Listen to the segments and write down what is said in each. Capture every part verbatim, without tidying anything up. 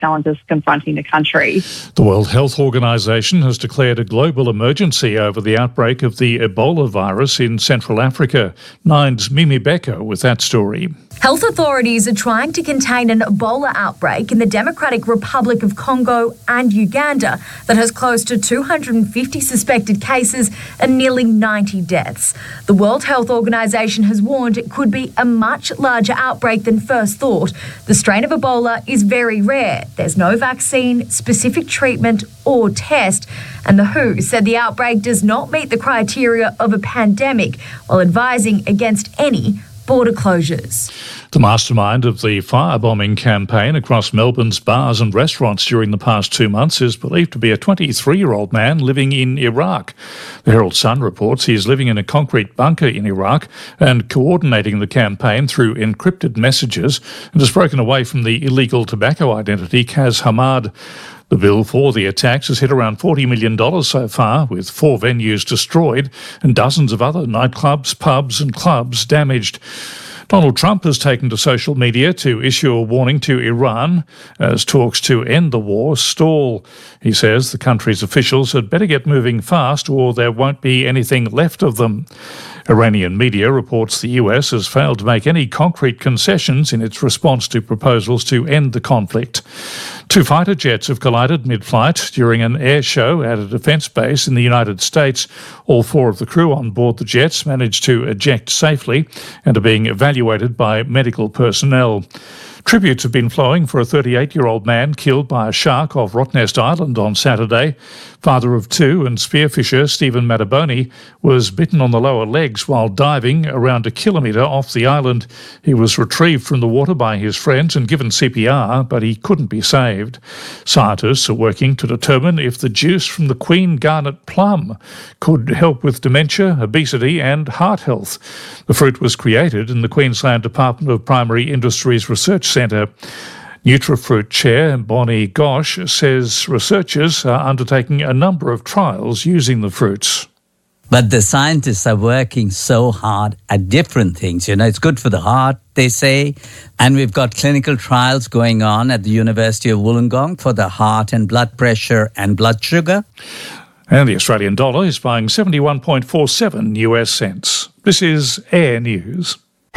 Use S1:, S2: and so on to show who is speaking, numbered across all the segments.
S1: challenges confronting the country.
S2: The World Health Organization has declared a global emergency over the outbreak of the Ebola virus in Central Africa. Nine's Mimi Becker with that story.
S3: Health authorities are trying to contain an Ebola outbreak in the Democratic Republic of Congo and Uganda that has close to two hundred fifty suspected cases and nearly ninety deaths. The World Health Organization has warned it could be a much larger outbreak than first thought. The strain of Ebola is very rare. There's no vaccine, specific treatment or test. And the W H O said the outbreak does not meet the criteria of a pandemic, while advising against any border closures.
S2: The mastermind of the firebombing campaign across Melbourne's bars and restaurants during the past two months is believed to be a twenty-three-year-old man living in Iraq. The Herald Sun reports he is living in a concrete bunker in Iraq and coordinating the campaign through encrypted messages and has broken away from the illegal tobacco identity Kaz Hamad. The bill for the attacks has hit around forty million dollars so far, with four venues destroyed and dozens of other nightclubs, pubs and clubs damaged. Donald Trump has taken to social media to issue a warning to Iran as talks to end the war stall. He says the country's officials had better get moving fast or there won't be anything left of them. Iranian media reports the U S has failed to make any concrete concessions in its response to proposals to end the conflict. Two fighter jets have collided mid-flight during an air show at a defence base in the United States. All four of the crew on board the jets managed to eject safely and are being evaluated by medical personnel. Tributes have been flowing for a thirty-eight-year-old man killed by a shark off Rottnest Island on Saturday. Father of two and spearfisher Stephen Mataboni was bitten on the lower legs while diving around a kilometre off the island. He was retrieved from the water by his friends and given C P R, but he couldn't be saved. Scientists are working to determine if the juice from the Queen Garnet plum could help with dementia, obesity and heart health. The fruit was created in the Queensland Department of Primary Industries Research Centre. Nutrifruit Chair Bonnie Gosh says researchers are undertaking a number of trials using the fruits.
S4: But the scientists are working so hard at different things. You know, it's good for the heart, they say. And we've got clinical trials going on at the University of Wollongong for the heart and blood pressure and blood sugar.
S2: And the Australian dollar is buying seventy-one point four seven U S cents. This is Air News.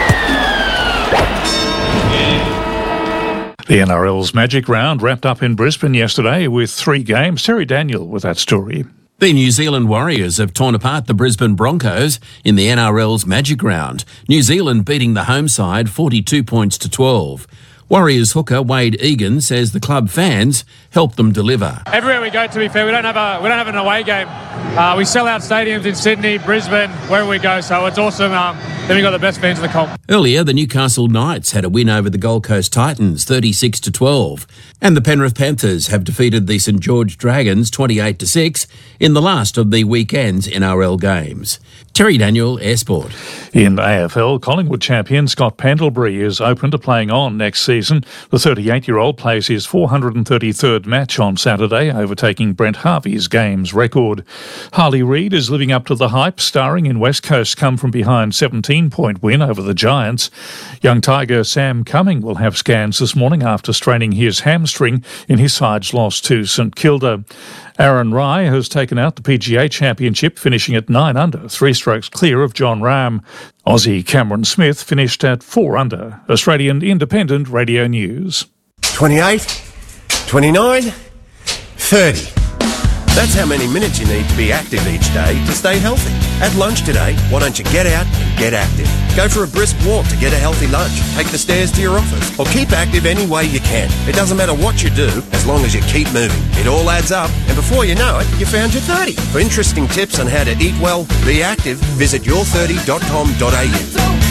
S2: The N R L's Magic Round wrapped up in Brisbane yesterday with three games. Terry Daniel with that story.
S5: The New Zealand Warriors have torn apart the Brisbane Broncos in the N R L's Magic Round. New Zealand beating the home side forty-two points to twelve. Warriors hooker Wade Egan says the club fans helped them deliver.
S6: Everywhere we go, to be fair, we don't have a we don't have an away game. Uh, we sell out stadiums in Sydney, Brisbane, wherever we go, so it's awesome. Um, then we got the best fans in the comp.
S5: Earlier, the Newcastle Knights had a win over the Gold Coast Titans, thirty-six to twelve, and the Penrith Panthers have defeated the St George Dragons twenty-eight to six in the last of the weekend's N R L games. Terry Daniel, Air Sport.
S2: In A F L, Collingwood champion Scott Pendlebury is open to playing on next season. The thirty-eight-year-old plays his four hundred thirty-third match on Saturday, overtaking Brent Harvey's games record. Harley Reid is living up to the hype, starring in West Coast's come-from-behind seventeen-point win over the Giants. Young Tiger Sam Cumming will have scans this morning after straining his hamstring in his side's loss to St Kilda. Aaron Rai has taken out the P G A Championship, finishing at nine under, three strokes clear of John Ram. Aussie Cameron Smith finished at four under. Australian Independent Radio News.
S7: twenty-eight, twenty-nine, thirty. That's how many minutes you need to be active each day to stay healthy. At lunch today, why don't you get out and get active? Go for a brisk walk to get a healthy lunch. Take the stairs to your office. Or keep active any way you can. It doesn't matter what you do, as long as you keep moving. It all adds up, and before you know it, you found your thirty. For interesting tips on how to eat well, be active, visit your thirty dot com dot a u.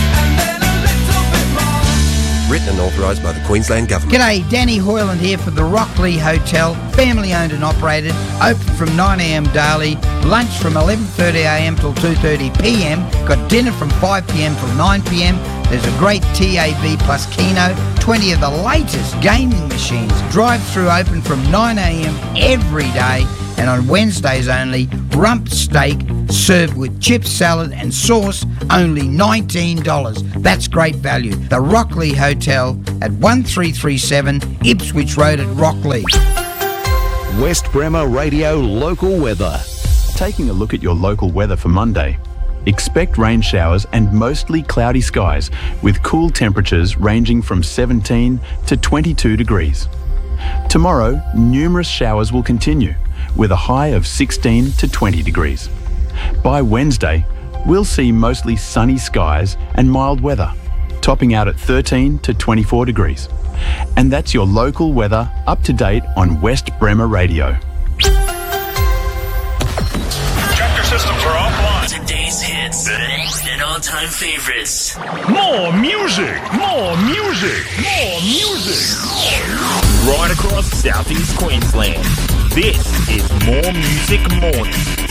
S7: Written and authorised by the Queensland Government.
S8: G'day, Danny Hoyland here for the Rockley Hotel, family owned and operated, open from nine a m daily, lunch from eleven thirty a m till two thirty p m, got dinner from five p m till nine p m, there's a great T A V plus Keno, twenty of the latest gaming machines, drive-through open from nine a m every day, and on Wednesdays only, rump steak, served with chips, salad and sauce, only nineteen dollars. That's great value. The Rockley Hotel at one three three seven Ipswich Road at Rockley.
S9: West Bremer Radio local weather.
S10: Taking a look at your local weather for Monday. Expect rain showers and mostly cloudy skies with cool temperatures ranging from seventeen to twenty-two degrees. Tomorrow, numerous showers will continue with a high of sixteen to twenty degrees. By Wednesday, we'll see mostly sunny skies and mild weather, topping out at thirteen to twenty-four degrees. And that's your local weather up to date on West Bremer Radio.
S11: Tractor systems are offline.
S12: Today's hits and all-time favorites.
S11: More music, more music, more music. Right across Southeast Queensland. This is More Music Morning.